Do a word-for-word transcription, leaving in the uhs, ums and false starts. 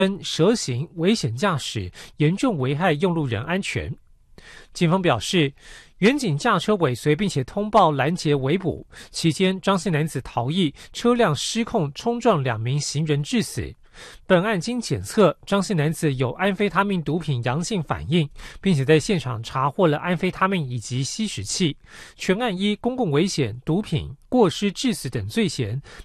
蛇行危险驾驶，严重危害用路人安全。警方表示，员警驾车尾随并且通报拦截围捕，期间张姓男子逃逸，车辆失控冲撞两名行人致死。本案经检测，张姓男子有安非他命毒品阳性反应，并且在现场查获了安非他命以及吸食器。全案依公共危险、毒品、过失致死等罪嫌，